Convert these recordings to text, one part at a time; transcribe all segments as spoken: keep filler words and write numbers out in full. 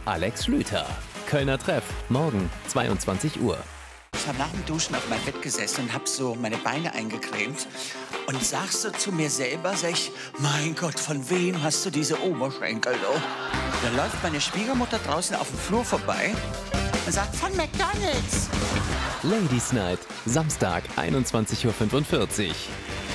Alex Schlüter. Kölner Treff, morgen zweiundzwanzig Uhr. Ich habe nach dem Duschen auf meinem Bett gesessen und habe so meine Beine eingecremt und sag so zu mir selber, sag ich, mein Gott, von wem hast du diese Oberschenkel? Oh? Dann läuft meine Schwiegermutter draußen auf dem Flur vorbei und sagt, von McDonald's. Ladies Night, Samstag, einundzwanzig Uhr fünfundvierzig.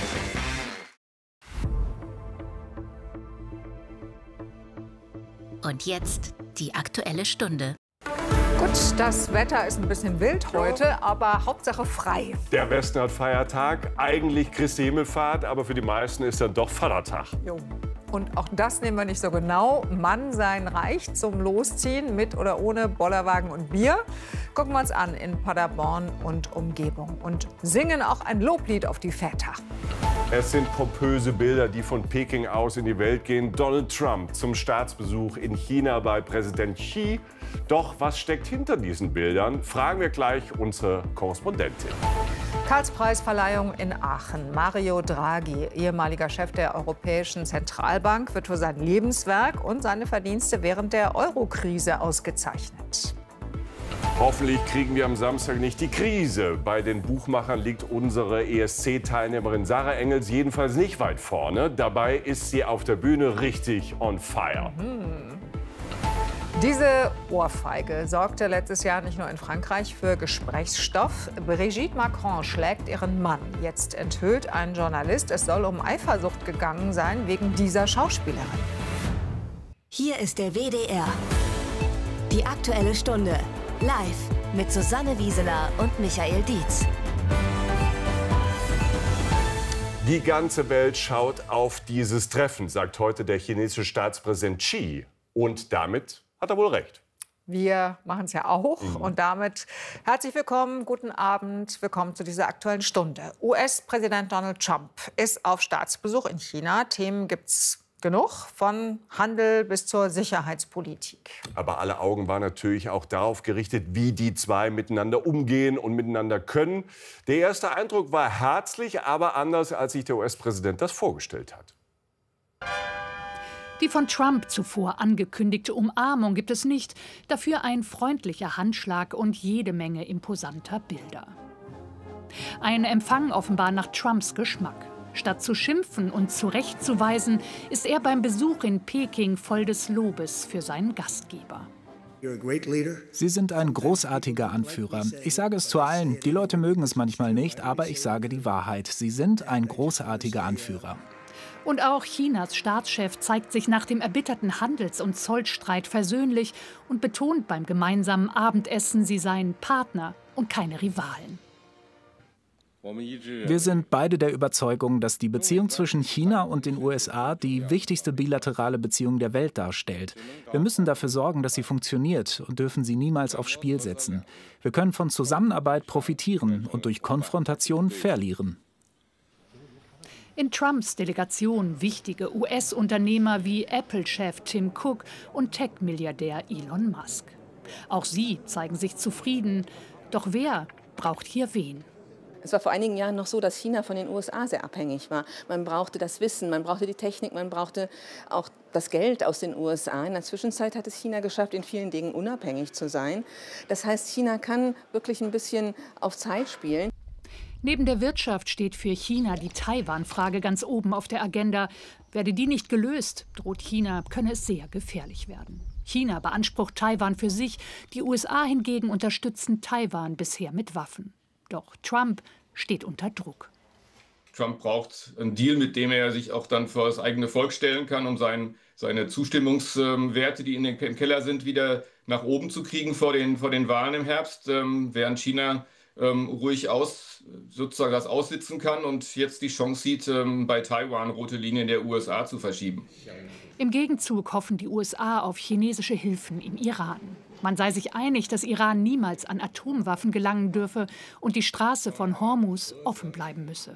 Und jetzt die Aktuelle Stunde. Gut, das Wetter ist ein bisschen wild heute, aber Hauptsache frei. Der Westen hat Feiertag, eigentlich Christi Himmelfahrt, aber für die meisten ist dann doch Vatertag. Jo. Und auch das nehmen wir nicht so genau. Mann sein reicht zum Losziehen, mit oder ohne Bollerwagen und Bier. Gucken wir uns an in Paderborn und Umgebung und singen auch ein Loblied auf die Väter. Es sind pompöse Bilder, die von Peking aus in die Welt gehen. Donald Trump zum Staatsbesuch in China bei Präsident Xi. Doch was steckt hinter diesen Bildern? Fragen wir gleich unsere Korrespondentin. Karlspreisverleihung in Aachen. Mario Draghi, ehemaliger Chef der Europäischen Zentralbank, wird für sein Lebenswerk und seine Verdienste während der Euro-Krise ausgezeichnet. Hoffentlich kriegen wir am Samstag nicht die Krise. Bei den Buchmachern liegt unsere E S C-Teilnehmerin Sarah Engels jedenfalls nicht weit vorne. Dabei ist sie auf der Bühne richtig on fire. Mhm. Diese Ohrfeige sorgte letztes Jahr nicht nur in Frankreich für Gesprächsstoff. Brigitte Macron schlägt ihren Mann. Jetzt enthüllt ein Journalist, es soll um Eifersucht gegangen sein wegen dieser Schauspielerin. Hier ist der W D R. Die Aktuelle Stunde. Live mit Susanne Wieseler und Michael Dietz. Die ganze Welt schaut auf dieses Treffen, sagt heute der chinesische Staatspräsident Xi. Und damit hat er wohl recht. Wir machen es ja auch. Mhm. Und damit herzlich willkommen, guten Abend, willkommen zu dieser Aktuellen Stunde. U S-Präsident Donald Trump ist auf Staatsbesuch in China. Themen gibt's genug, von Handel bis zur Sicherheitspolitik. Aber alle Augen waren natürlich auch darauf gerichtet, wie die zwei miteinander umgehen und miteinander können. Der erste Eindruck war herzlich, aber anders, als sich der U S-Präsident das vorgestellt hat. Die von Trump zuvor angekündigte Umarmung gibt es nicht. Dafür ein freundlicher Handschlag und jede Menge imposanter Bilder. Ein Empfang offenbar nach Trumps Geschmack. Statt zu schimpfen und zurechtzuweisen, ist er beim Besuch in Peking voll des Lobes für seinen Gastgeber. Sie sind ein großartiger Anführer. Ich sage es zu allen. Die Leute mögen es manchmal nicht, aber ich sage die Wahrheit. Sie sind ein großartiger Anführer. Und auch Chinas Staatschef zeigt sich nach dem erbitterten Handels- und Zollstreit versöhnlich und betont beim gemeinsamen Abendessen, sie seien Partner und keine Rivalen. Wir sind beide der Überzeugung, dass die Beziehung zwischen China und den U S A die wichtigste bilaterale Beziehung der Welt darstellt. Wir müssen dafür sorgen, dass sie funktioniert und dürfen sie niemals aufs Spiel setzen. Wir können von Zusammenarbeit profitieren und durch Konfrontation verlieren. In Trumps Delegation wichtige U S-Unternehmer wie Apple-Chef Tim Cook und Tech-Milliardär Elon Musk. Auch sie zeigen sich zufrieden. Doch wer braucht hier wen? Es war vor einigen Jahren noch so, dass China von den U S A sehr abhängig war. Man brauchte das Wissen, man brauchte die Technik, man brauchte auch das Geld aus den U S A. In der Zwischenzeit hat es China geschafft, in vielen Dingen unabhängig zu sein. Das heißt, China kann wirklich ein bisschen auf Zeit spielen. Neben der Wirtschaft steht für China die Taiwan-Frage ganz oben auf der Agenda. Werde die nicht gelöst, droht China, könne es sehr gefährlich werden. China beansprucht Taiwan für sich, die U S A hingegen unterstützen Taiwan bisher mit Waffen. Doch Trump steht unter Druck. Trump braucht einen Deal, mit dem er sich auch dann vor das eigene Volk stellen kann, um sein, seine Zustimmungswerte, die in den Keller sind, wieder nach oben zu kriegen vor den, vor den Wahlen im Herbst, ähm, während China ähm, ruhig aus, sozusagen das aussitzen kann und jetzt die Chance sieht, ähm, bei Taiwan rote Linien der U S A zu verschieben. Im Gegenzug hoffen die U S A auf chinesische Hilfen im Iran. Man sei sich einig, dass Iran niemals an Atomwaffen gelangen dürfe und die Straße von Hormuz offen bleiben müsse.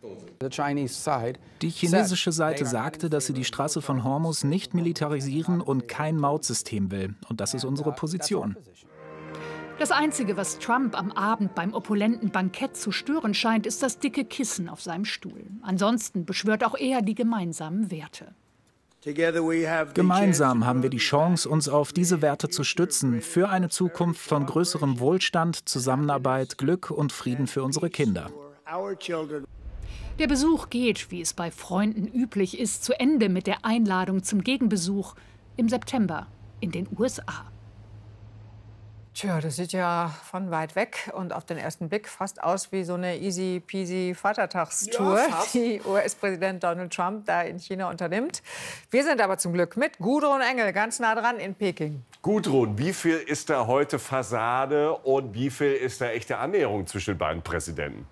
Die chinesische Seite sagte, dass sie die Straße von Hormuz nicht militarisieren und kein Mautsystem will. Und das ist unsere Position. Das Einzige, was Trump am Abend beim opulenten Bankett zu stören scheint, ist das dicke Kissen auf seinem Stuhl. Ansonsten beschwört auch er die gemeinsamen Werte. Gemeinsam haben wir die Chance, uns auf diese Werte zu stützen, für eine Zukunft von größerem Wohlstand, Zusammenarbeit, Glück und Frieden für unsere Kinder. Der Besuch geht, wie es bei Freunden üblich ist, zu Ende mit der Einladung zum Gegenbesuch im September in den U S A. Tja, das sieht ja von weit weg und auf den ersten Blick fast aus wie so eine easy-peasy Vatertagstour, ja, die U S-Präsident Donald Trump da in China unternimmt. Wir sind aber zum Glück mit Gudrun Engel ganz nah dran in Peking. Gudrun, wie viel ist da heute Fassade und wie viel ist da echte Annäherung zwischen den beiden Präsidenten?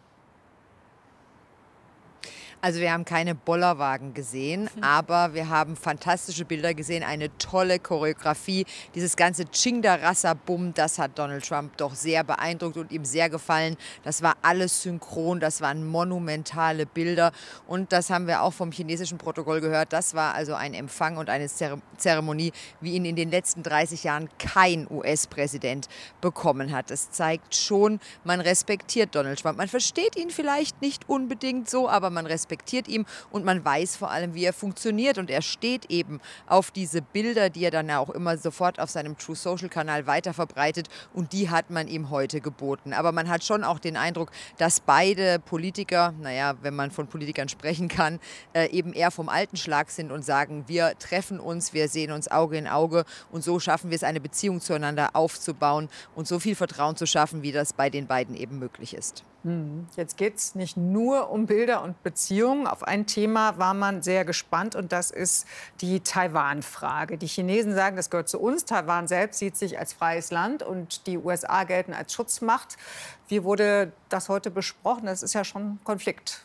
Also wir haben keine Bollerwagen gesehen, aber wir haben fantastische Bilder gesehen, eine tolle Choreografie. Dieses ganze Chingda-Rassa-Bum, das hat Donald Trump doch sehr beeindruckt und ihm sehr gefallen. Das war alles synchron, das waren monumentale Bilder und das haben wir auch vom chinesischen Protokoll gehört. Das war also ein Empfang und eine Zeremonie, wie ihn in den letzten dreißig Jahren kein U S-Präsident bekommen hat. Das zeigt schon, man respektiert Donald Trump. Man versteht ihn vielleicht nicht unbedingt so, aber man respektiert respektiert ihn und man weiß vor allem, wie er funktioniert. Und er steht eben auf diese Bilder, die er dann auch immer sofort auf seinem True Social Kanal weiterverbreitet. Und die hat man ihm heute geboten. Aber man hat schon auch den Eindruck, dass beide Politiker, naja, wenn man von Politikern sprechen kann, äh, eben eher vom alten Schlag sind und sagen, wir treffen uns, wir sehen uns Auge in Auge. Und so schaffen wir es, eine Beziehung zueinander aufzubauen und so viel Vertrauen zu schaffen, wie das bei den beiden eben möglich ist. Jetzt geht es nicht nur um Bilder und Beziehungen. Auf ein Thema war man sehr gespannt, und das ist die Taiwan-Frage. Die Chinesen sagen, das gehört zu uns. Taiwan selbst sieht sich als freies Land und die U S A gelten als Schutzmacht. Wie wurde das heute besprochen? Das ist ja schon Konflikt.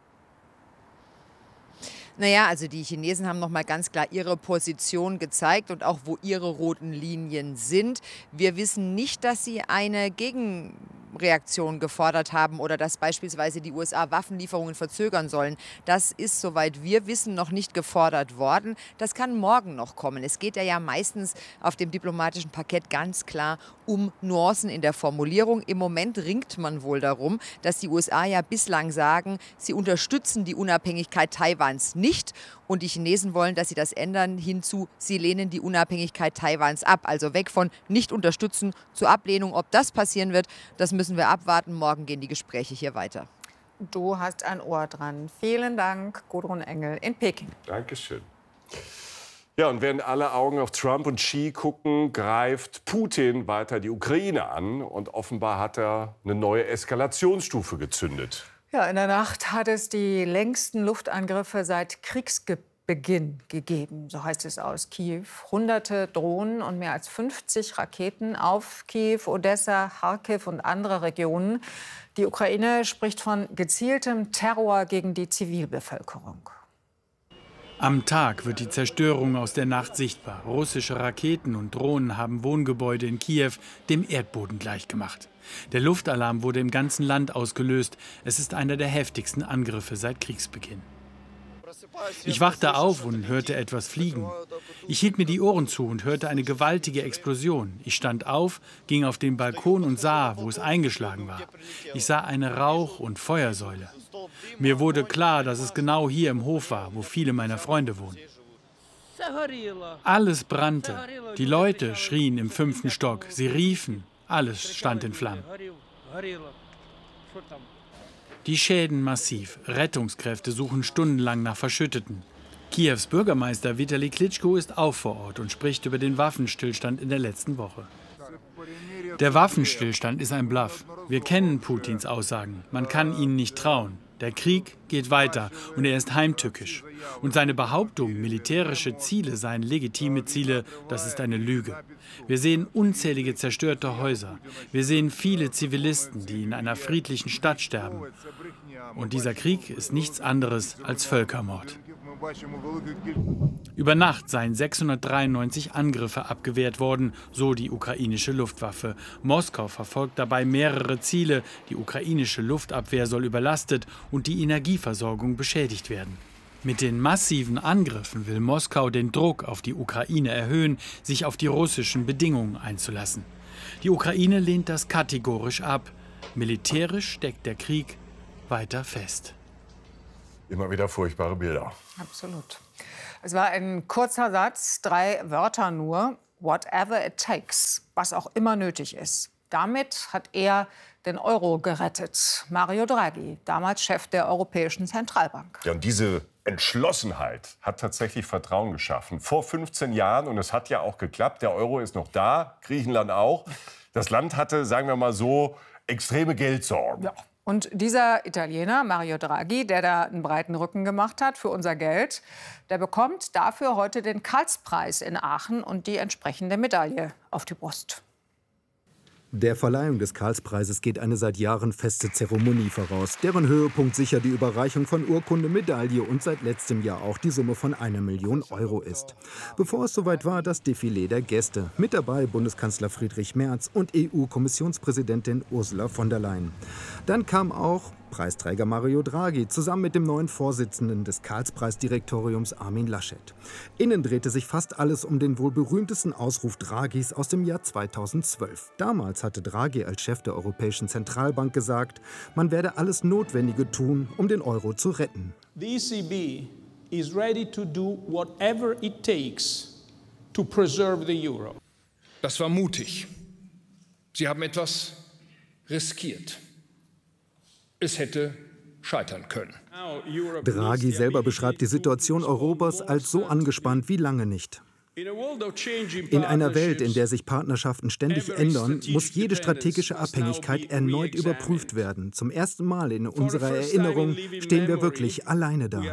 Naja, also die Chinesen haben noch mal ganz klar ihre Position gezeigt und auch, wo ihre roten Linien sind. Wir wissen nicht, dass sie eine Gegenreaktion gefordert haben oder dass beispielsweise die U S A Waffenlieferungen verzögern sollen. Das ist, soweit wir wissen, noch nicht gefordert worden. Das kann morgen noch kommen. Es geht ja, ja meistens auf dem diplomatischen Parkett ganz klar um Nuancen in der Formulierung. Im Moment ringt man wohl darum, dass die U S A ja bislang sagen, sie unterstützen die Unabhängigkeit Taiwans nicht. Nicht. Und die Chinesen wollen, dass sie das ändern, hinzu, sie lehnen die Unabhängigkeit Taiwans ab. Also weg von nicht unterstützen zur Ablehnung. Ob das passieren wird, das müssen wir abwarten. Morgen gehen die Gespräche hier weiter. Du hast ein Ohr dran. Vielen Dank, Gudrun Engel in Peking. Dankeschön. Ja, und während alle Augen auf Trump und Xi gucken, greift Putin weiter die Ukraine an. Und offenbar hat er eine neue Eskalationsstufe gezündet. Ja, in der Nacht hat es die längsten Luftangriffe seit Kriegsbeginn gegeben, so heißt es aus Kiew. Hunderte Drohnen und mehr als fünfzig Raketen auf Kiew, Odessa, Kharkiv und andere Regionen. Die Ukraine spricht von gezieltem Terror gegen die Zivilbevölkerung. Am Tag wird die Zerstörung aus der Nacht sichtbar. Russische Raketen und Drohnen haben Wohngebäude in Kiew dem Erdboden gleichgemacht. Der Luftalarm wurde im ganzen Land ausgelöst. Es ist einer der heftigsten Angriffe seit Kriegsbeginn. Ich wachte auf und hörte etwas fliegen. Ich hielt mir die Ohren zu und hörte eine gewaltige Explosion. Ich stand auf, ging auf den Balkon und sah, wo es eingeschlagen war. Ich sah eine Rauch- und Feuersäule. Mir wurde klar, dass es genau hier im Hof war, wo viele meiner Freunde wohnen. Alles brannte. Die Leute schrien im fünften Stock. Sie riefen. Alles stand in Flammen. Die Schäden massiv. Rettungskräfte suchen stundenlang nach Verschütteten. Kiews Bürgermeister Vitali Klitschko ist auch vor Ort und spricht über den Waffenstillstand in der letzten Woche. Der Waffenstillstand ist ein Bluff. Wir kennen Putins Aussagen. Man kann ihnen nicht trauen. Der Krieg geht weiter und er ist heimtückisch. Und seine Behauptung, militärische Ziele seien legitime Ziele, das ist eine Lüge. Wir sehen unzählige zerstörte Häuser. Wir sehen viele Zivilisten, die in einer friedlichen Stadt sterben. Und dieser Krieg ist nichts anderes als Völkermord. Über Nacht seien sechshundertdreiundneunzig Angriffe abgewehrt worden, so die ukrainische Luftwaffe. Moskau verfolgt dabei mehrere Ziele. Die ukrainische Luftabwehr soll überlastet und die Energieversorgung beschädigt werden. Mit den massiven Angriffen will Moskau den Druck auf die Ukraine erhöhen, sich auf die russischen Bedingungen einzulassen. Die Ukraine lehnt das kategorisch ab. Militärisch steckt der Krieg weiter fest. Immer wieder furchtbare Bilder. Absolut. Es war ein kurzer Satz, drei Wörter nur. Whatever it takes, was auch immer nötig ist. Damit hat er den Euro gerettet. Mario Draghi, damals Chef der Europäischen Zentralbank. Ja, und diese Entschlossenheit hat tatsächlich Vertrauen geschaffen. Vor fünfzehn Jahren, und es hat ja auch geklappt, der Euro ist noch da, Griechenland auch. Das Land hatte, sagen wir mal so, extreme Geldsorgen. Ja. Und dieser Italiener, Mario Draghi, der da einen breiten Rücken gemacht hat für unser Geld, der bekommt dafür heute den Karlspreis in Aachen und die entsprechende Medaille auf die Brust. Der Verleihung des Karlspreises geht eine seit Jahren feste Zeremonie voraus, deren Höhepunkt sicher die Überreichung von Urkunde, Medaille und seit letztem Jahr auch die Summe von einer Million Euro ist. Bevor es soweit war, das Defilé der Gäste. Mit dabei Bundeskanzler Friedrich Merz und E U-Kommissionspräsidentin Ursula von der Leyen. Dann kam auch Preisträger Mario Draghi zusammen mit dem neuen Vorsitzenden des Karlspreisdirektoriums Armin Laschet. Innen drehte sich fast alles um den wohl berühmtesten Ausruf Draghis aus dem Jahr zweitausendzwölf. Damals hatte Draghi als Chef der Europäischen Zentralbank gesagt, man werde alles Notwendige tun, um den Euro zu retten. The E C B is ready to do whatever it takes to preserve the euro. Das war mutig. Sie haben etwas riskiert. Es hätte scheitern können. Draghi selber beschreibt die Situation Europas als so angespannt wie lange nicht. In einer Welt, in der sich Partnerschaften ständig ändern, muss jede strategische Abhängigkeit erneut überprüft werden. Zum ersten Mal in unserer Erinnerung stehen wir wirklich alleine da.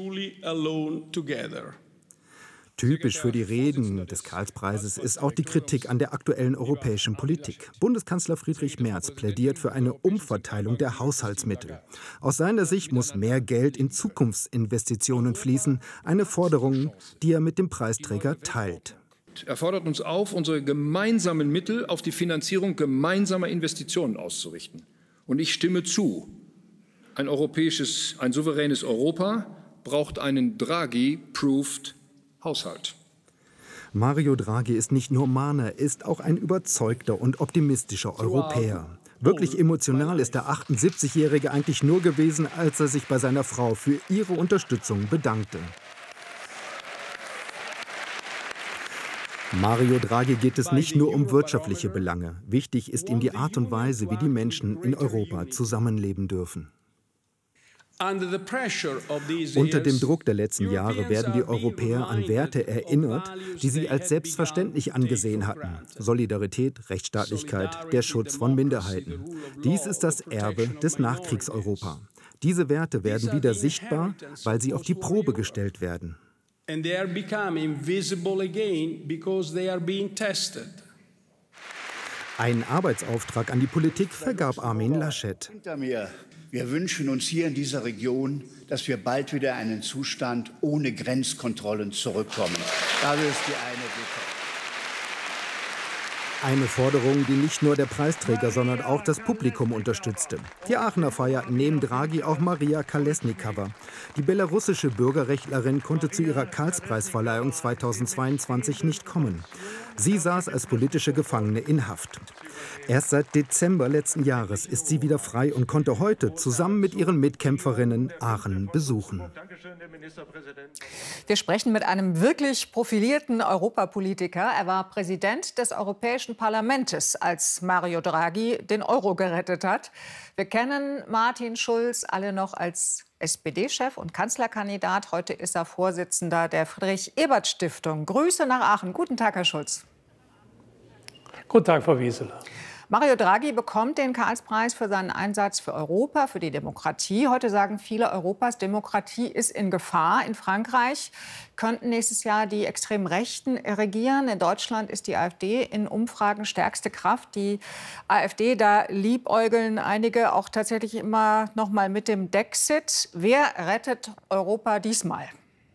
Typisch für die Reden des Karlspreises ist auch die Kritik an der aktuellen europäischen Politik. Bundeskanzler Friedrich Merz plädiert für eine Umverteilung der Haushaltsmittel. Aus seiner Sicht muss mehr Geld in Zukunftsinvestitionen fließen, eine Forderung, die er mit dem Preisträger teilt. Er fordert uns auf, unsere gemeinsamen Mittel auf die Finanzierung gemeinsamer Investitionen auszurichten. Und ich stimme zu. Ein europäisches, ein souveränes Europa braucht einen Draghi-proofed Haushalt. Mario Draghi ist nicht nur Mahner, er ist auch ein überzeugter und optimistischer Europäer. Wirklich emotional ist der achtundsiebzigjährige eigentlich nur gewesen, als er sich bei seiner Frau für ihre Unterstützung bedankte. Mario Draghi geht es nicht nur um wirtschaftliche Belange. Wichtig ist ihm die Art und Weise, wie die Menschen in Europa zusammenleben dürfen. Unter dem Druck der letzten Jahre werden die Europäer an Werte erinnert, die sie als selbstverständlich angesehen hatten. Solidarität, Rechtsstaatlichkeit, der Schutz von Minderheiten. Dies ist das Erbe des Nachkriegseuropa. Diese Werte werden wieder sichtbar, weil sie auf die Probe gestellt werden. Einen Arbeitsauftrag an die Politik vergab Armin Laschet. Wir wünschen uns hier in dieser Region, dass wir bald wieder in einen Zustand ohne Grenzkontrollen zurückkommen. Das ist die eine Bitte. Eine Forderung, die nicht nur der Preisträger, sondern auch das Publikum unterstützte. Die Aachener feierten neben Draghi auch Maria Kolesnikova. Die belarussische Bürgerrechtlerin konnte zu ihrer Karlspreisverleihung zweitausendzweiundzwanzig nicht kommen. Sie saß als politische Gefangene in Haft. Erst seit Dezember letzten Jahres ist sie wieder frei und konnte heute zusammen mit ihren Mitkämpferinnen Aachen besuchen. Wir sprechen mit einem wirklich profilierten Europapolitiker. Er war Präsident des Europäischen Parlaments, als Mario Draghi den Euro gerettet hat. Wir kennen Martin Schulz alle noch als S P D-Chef und Kanzlerkandidat. Heute ist er Vorsitzender der Friedrich-Ebert-Stiftung. Grüße nach Aachen. Guten Tag, Herr Schulz. Guten Tag, Frau Wieseler. Mario Draghi bekommt den Karlspreis für seinen Einsatz für Europa, für die Demokratie. Heute sagen viele, Europas Demokratie ist in Gefahr. In Frankreich könnten nächstes Jahr die extrem Rechten regieren. In Deutschland ist die AfD in Umfragen stärkste Kraft. Die AfD, da liebäugeln einige auch tatsächlich immer noch mal mit dem Dexit. Wer rettet Europa diesmal?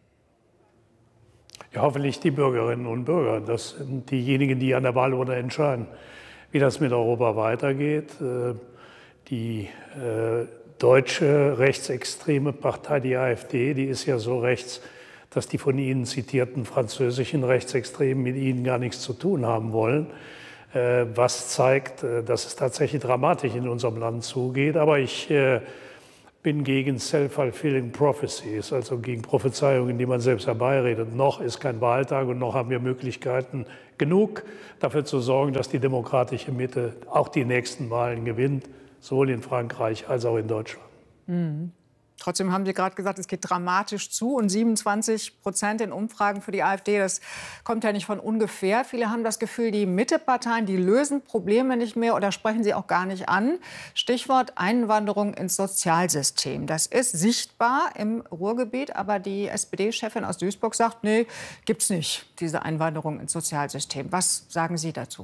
Ja, hoffentlich die Bürgerinnen und Bürger. Das sind diejenigen, die an der Wahlurne entscheiden, wie das mit Europa weitergeht. Die deutsche rechtsextreme Partei, die AfD, die ist ja so rechts, dass die von Ihnen zitierten französischen Rechtsextremen mit Ihnen gar nichts zu tun haben wollen. Was zeigt, dass es tatsächlich dramatisch in unserem Land zugeht. Aber ich bin gegen self-fulfilling prophecies, also gegen Prophezeiungen, die man selbst herbeiredet. Noch ist kein Wahltag und noch haben wir Möglichkeiten genug, dafür zu sorgen, dass die demokratische Mitte auch die nächsten Wahlen gewinnt, sowohl in Frankreich als auch in Deutschland. Mhm. Trotzdem haben Sie gerade gesagt, es geht dramatisch zu. Und siebenundzwanzig Prozent in Umfragen für die AfD, das kommt ja nicht von ungefähr. Viele haben das Gefühl, die Mitteparteien, die lösen Probleme nicht mehr oder sprechen sie auch gar nicht an. Stichwort Einwanderung ins Sozialsystem. Das ist sichtbar im Ruhrgebiet, aber die S P D-Chefin aus Duisburg sagt, nee, gibt's nicht, diese Einwanderung ins Sozialsystem. Was sagen Sie dazu?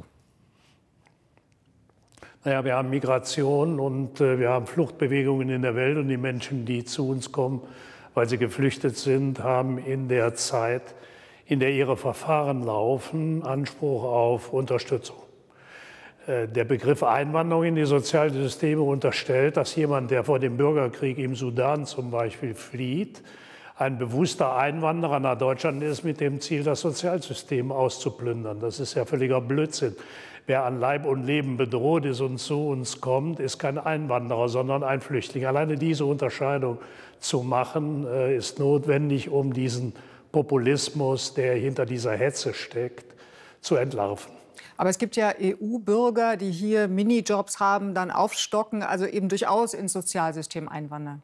Naja, wir haben Migration und äh, wir haben Fluchtbewegungen in der Welt. Und die Menschen, die zu uns kommen, weil sie geflüchtet sind, haben in der Zeit, in der ihre Verfahren laufen, Anspruch auf Unterstützung. Äh, der Begriff Einwanderung in die Sozialsysteme unterstellt, dass jemand, der vor dem Bürgerkrieg im Sudan zum Beispiel flieht, ein bewusster Einwanderer nach Deutschland ist mit dem Ziel, das Sozialsystem auszuplündern. Das ist ja völliger Blödsinn. Wer an Leib und Leben bedroht ist und zu uns kommt, ist kein Einwanderer, sondern ein Flüchtling. Alleine diese Unterscheidung zu machen, ist notwendig, um diesen Populismus, der hinter dieser Hetze steckt, zu entlarven. Aber es gibt ja E U-Bürger, die hier Minijobs haben, dann aufstocken, also eben durchaus ins Sozialsystem einwandern.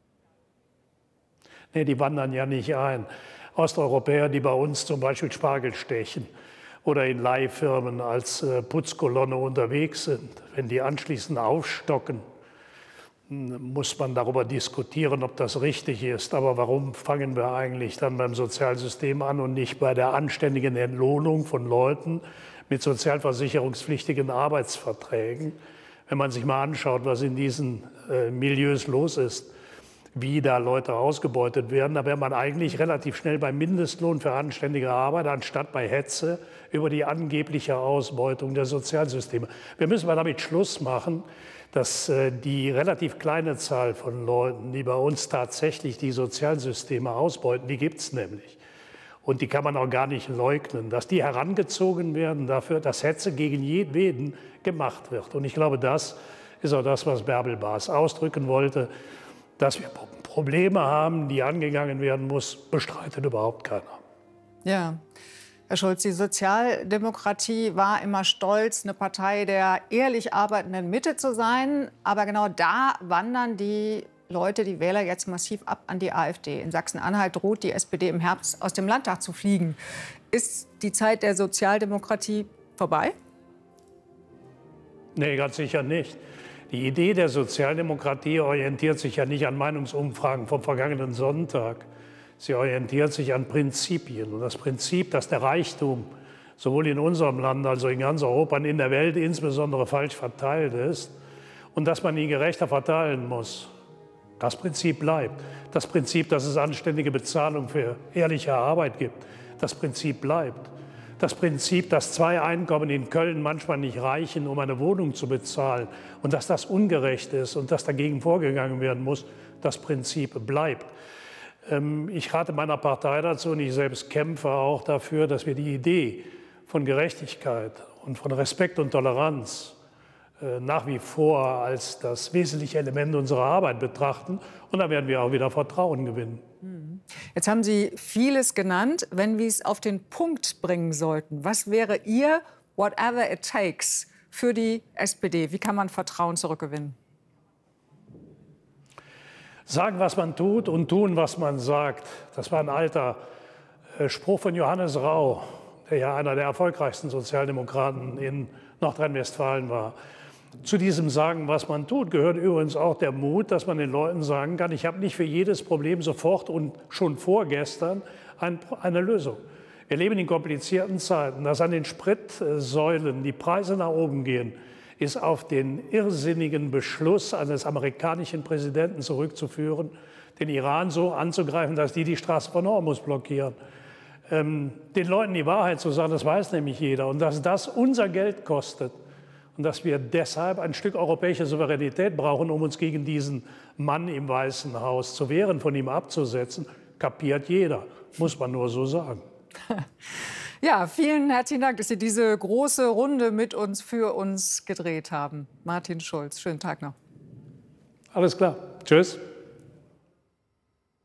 Nee, die wandern ja nicht ein. Osteuropäer, die bei uns zum Beispiel Spargel stechen oder in Leihfirmen als Putzkolonne unterwegs sind. Wenn die anschließend aufstocken, muss man darüber diskutieren, ob das richtig ist. Aber warum fangen wir eigentlich dann beim Sozialsystem an und nicht bei der anständigen Entlohnung von Leuten mit sozialversicherungspflichtigen Arbeitsverträgen? Wenn man sich mal anschaut, was in diesen äh, Milieus los ist, wie da Leute ausgebeutet werden, da wäre man eigentlich relativ schnell beim Mindestlohn für anständige Arbeit, anstatt bei Hetze über die angebliche Ausbeutung der Sozialsysteme. Wir müssen mal damit Schluss machen, dass äh, die relativ kleine Zahl von Leuten, die bei uns tatsächlich die Sozialsysteme ausbeuten, die gibt es nämlich. Und die kann man auch gar nicht leugnen, dass die herangezogen werden dafür, dass Hetze gegen jeden gemacht wird. Und ich glaube, das ist auch das, was Bärbel Baas ausdrücken wollte. Dass wir Probleme haben, die angegangen werden muss, bestreitet überhaupt keiner. Ja, Herr Schulz, die Sozialdemokratie war immer stolz, eine Partei der ehrlich arbeitenden Mitte zu sein. Aber genau da wandern die Leute, die Wähler, jetzt massiv ab an die AfD. In Sachsen-Anhalt droht die S P D im Herbst aus dem Landtag zu fliegen. Ist die Zeit der Sozialdemokratie vorbei? Nee, ganz sicher nicht. Die Idee der Sozialdemokratie orientiert sich ja nicht an Meinungsumfragen vom vergangenen Sonntag. Sie orientiert sich an Prinzipien. Und das Prinzip, dass der Reichtum sowohl in unserem Land als auch in ganz Europa und in der Welt insbesondere falsch verteilt ist und dass man ihn gerechter verteilen muss, das Prinzip bleibt. Das Prinzip, dass es anständige Bezahlung für ehrliche Arbeit gibt, das Prinzip bleibt. Das Prinzip, dass zwei Einkommen in Köln manchmal nicht reichen, um eine Wohnung zu bezahlen und dass das ungerecht ist und dass dagegen vorgegangen werden muss, das Prinzip bleibt. Ich rate meiner Partei dazu und ich selbst kämpfe auch dafür, dass wir die Idee von Gerechtigkeit und von Respekt und Toleranz nach wie vor als das wesentliche Element unserer Arbeit betrachten. Und da werden wir auch wieder Vertrauen gewinnen. Jetzt haben Sie vieles genannt. Wenn wir es auf den Punkt bringen sollten, was wäre Ihr whatever it takes für die S P D? Wie kann man Vertrauen zurückgewinnen? Sagen, was man tut und tun, was man sagt. Das war ein alter Spruch von Johannes Rau, der ja einer der erfolgreichsten Sozialdemokraten in Nordrhein-Westfalen war. Zu diesem Sagen, was man tut, gehört übrigens auch der Mut, dass man den Leuten sagen kann, ich habe nicht für jedes Problem sofort und schon vorgestern ein, eine Lösung. Wir leben in komplizierten Zeiten. Dass an den Spritsäulen die Preise nach oben gehen, ist auf den irrsinnigen Beschluss eines amerikanischen Präsidenten zurückzuführen, den Iran so anzugreifen, dass die die Straße von Hormuz blockieren. Ähm, den Leuten die Wahrheit zu sagen, das weiß nämlich jeder. Und dass das unser Geld kostet. Und dass wir deshalb ein Stück europäische Souveränität brauchen, um uns gegen diesen Mann im Weißen Haus zu wehren, von ihm abzusetzen, kapiert jeder, muss man nur so sagen. Ja, vielen herzlichen Dank, dass Sie diese große Runde mit uns, für uns gedreht haben. Martin Schulz, schönen Tag noch. Alles klar. Tschüss.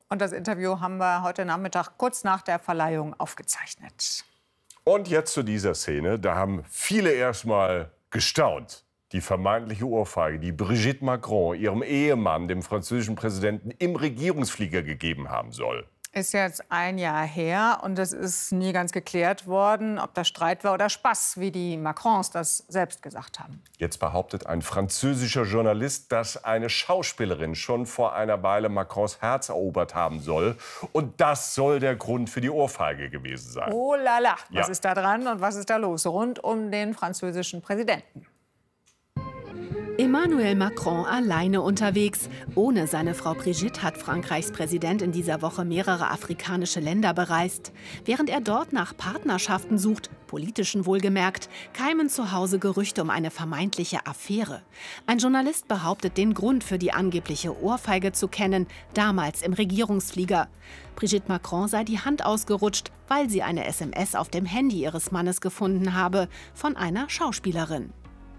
Und das Interview haben wir heute Nachmittag kurz nach der Verleihung aufgezeichnet. Und jetzt zu dieser Szene. Da haben viele erst mal gestaunt. Die vermeintliche Ohrfeige, die Brigitte Macron ihrem Ehemann, dem französischen Präsidenten, im Regierungsflieger gegeben haben soll. Ist jetzt ein Jahr her und es ist nie ganz geklärt worden, ob das Streit war oder Spaß, wie die Macrons das selbst gesagt haben. Jetzt behauptet ein französischer Journalist, dass eine Schauspielerin schon vor einer Weile Macrons Herz erobert haben soll. Und das soll der Grund für die Ohrfeige gewesen sein. Oh la la, was Ja. ist da dran und was ist da los rund um den französischen Präsidenten? Emmanuel Macron alleine unterwegs. Ohne seine Frau Brigitte hat Frankreichs Präsident in dieser Woche mehrere afrikanische Länder bereist. Während er dort nach Partnerschaften sucht, politischen wohlgemerkt, keimen zu Hause Gerüchte um eine vermeintliche Affäre. Ein Journalist behauptet, den Grund für die angebliche Ohrfeige zu kennen, damals im Regierungsflieger. Brigitte Macron sei die Hand ausgerutscht, weil sie eine S M S auf dem Handy ihres Mannes gefunden habe, von einer Schauspielerin.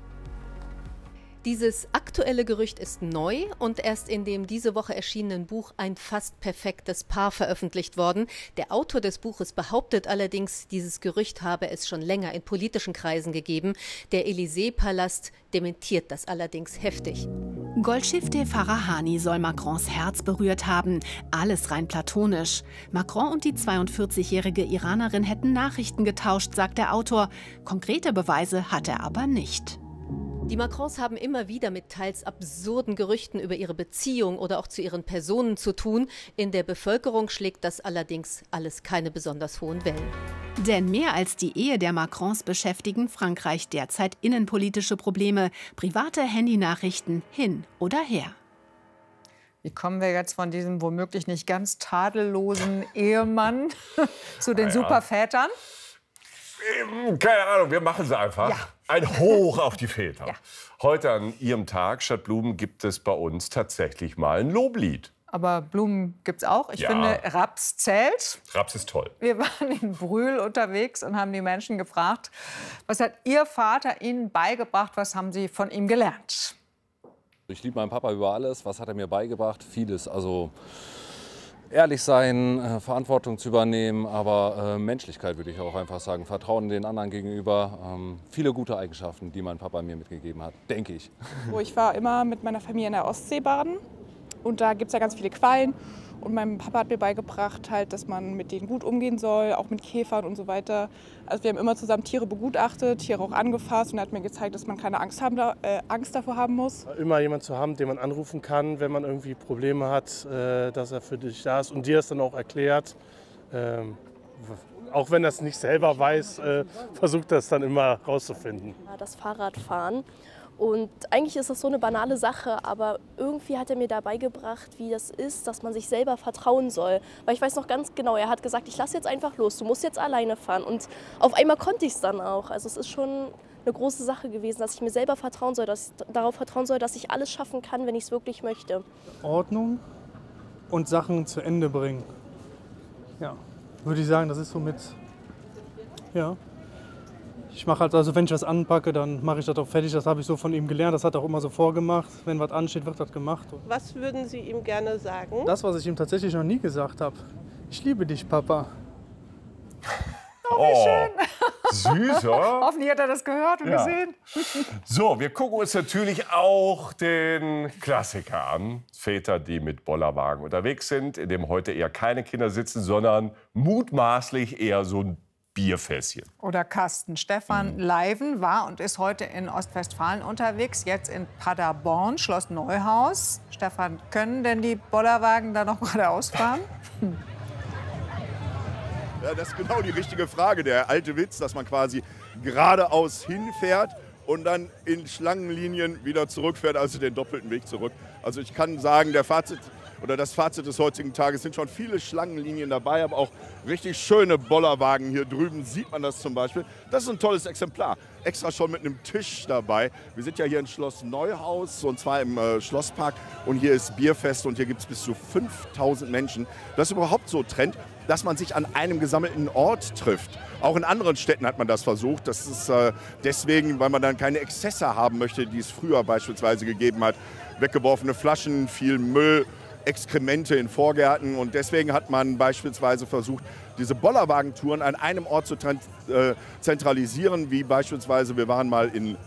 Dieses aktuelle Gerücht ist neu und erst in dem diese Woche erschienenen Buch Ein fast perfektes Paar veröffentlicht worden. Der Autor des Buches behauptet allerdings, dieses Gerücht habe es schon länger in politischen Kreisen gegeben. Der Élysée-Palast dementiert das allerdings heftig. Golschifteh Farahani soll Macrons Herz berührt haben. Alles rein platonisch. Macron und die zweiundvierzigjährige Iranerin hätten Nachrichten getauscht, sagt der Autor. Konkrete Beweise hat er aber nicht. Die Macrons haben immer wieder mit teils absurden Gerüchten über ihre Beziehung oder auch zu ihren Personen zu tun. In der Bevölkerung schlägt das allerdings alles keine besonders hohen Wellen. Denn mehr als die Ehe der Macrons beschäftigen Frankreich derzeit innenpolitische Probleme, private Handynachrichten hin oder her. Wie kommen wir jetzt von diesem womöglich nicht ganz tadellosen Ehemann zu den Ja. Supervätern? Keine Ahnung, wir machen sie einfach. Ja. Ein Hoch auf die Väter. Heute an Ihrem Tag statt Blumen gibt es bei uns tatsächlich mal ein Loblied. Aber Blumen gibt's auch. Ich Ja. finde, Raps zählt. Raps ist toll. Wir waren in Brühl unterwegs und haben die Menschen gefragt, was hat Ihr Vater Ihnen beigebracht, was haben Sie von ihm gelernt? Ich liebe meinen Papa über alles. Was hat er mir beigebracht? Vieles. Also ehrlich sein, äh, Verantwortung zu übernehmen, aber äh, Menschlichkeit würde ich auch einfach sagen. Vertrauen den anderen gegenüber. Ähm, viele gute Eigenschaften, die mein Papa mir mitgegeben hat, denke ich. So, ich war immer mit meiner Familie in der Ostsee baden und da gibt es ja ganz viele Quallen. Und mein Papa hat mir beigebracht, halt, dass man mit denen gut umgehen soll, auch mit Käfern und so weiter. Also wir haben immer zusammen Tiere begutachtet, Tiere auch angefasst und er hat mir gezeigt, dass man keine Angst, haben, äh, Angst davor haben muss. Immer jemanden zu haben, den man anrufen kann, wenn man irgendwie Probleme hat, äh, dass er für dich da ist und dir es dann auch erklärt. Ähm, auch wenn er es nicht selber weiß, äh, versucht er es dann immer rauszufinden. Das Fahrradfahren. Und eigentlich ist das so eine banale Sache, aber irgendwie hat er mir da beigebracht, wie das ist, dass man sich selber vertrauen soll. Weil ich weiß noch ganz genau, er hat gesagt, ich lasse jetzt einfach los, du musst jetzt alleine fahren. Und auf einmal konnte ich es dann auch. Also es ist schon eine große Sache gewesen, dass ich mir selber vertrauen soll, dass ich darauf vertrauen soll, dass ich alles schaffen kann, wenn ich es wirklich möchte. Ordnung und Sachen zu Ende bringen. Ja, würde ich sagen, das ist somit, ja. Ich mache halt, also wenn ich was anpacke, dann mache ich das auch fertig. Das habe ich so von ihm gelernt. Das hat er auch immer so vorgemacht. Wenn was ansteht, wird das gemacht. Was würden Sie ihm gerne sagen? Das, was ich ihm tatsächlich noch nie gesagt habe. Ich liebe dich, Papa. Oh, wie schön. Süß, oder? Hoffentlich hat er das gehört und Ja. gesehen. So, wir gucken uns natürlich auch den Klassiker an. Väter, die mit Bollerwagen unterwegs sind, in dem heute eher keine Kinder sitzen, sondern mutmaßlich eher so ein Bierfässchen. Oder Carsten. Stefan Leiven war und ist heute in Ostwestfalen unterwegs, jetzt in Paderborn, Schloss Neuhaus. Stefan, können denn die Bollerwagen da noch geradeaus fahren? Hm. Ja, das ist genau die richtige Frage. Der alte Witz, dass man quasi geradeaus hinfährt und dann in Schlangenlinien wieder zurückfährt, also den doppelten Weg zurück. Also ich kann sagen, der Fazit oder das Fazit des heutigen Tages sind schon viele Schlangenlinien dabei, aber auch richtig schöne Bollerwagen. Hier drüben sieht man das zum Beispiel. Das ist ein tolles Exemplar. Extra schon mit einem Tisch dabei. Wir sind ja hier in Schloss Neuhaus und zwar im äh, Schlosspark und hier ist Bierfest und hier gibt es bis zu fünftausend Menschen. Das ist überhaupt so Trend, dass man sich an einem gesammelten Ort trifft. Auch in anderen Städten hat man das versucht. Das ist äh, deswegen, weil man dann keine Exzesse haben möchte, die es früher beispielsweise gegeben hat. Weggeworfene Flaschen, viel Müll, Exkremente in Vorgärten. Und deswegen hat man beispielsweise versucht, diese Bollerwagentouren an einem Ort zu äh, zentralisieren, wie beispielsweise wir waren mal in